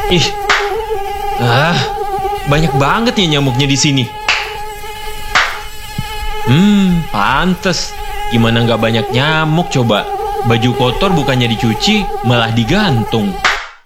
Ih, banyak banget ya nyamuknya di sini. Pantes. Gimana nggak banyak nyamuk coba? Baju kotor bukannya dicuci, malah digantung.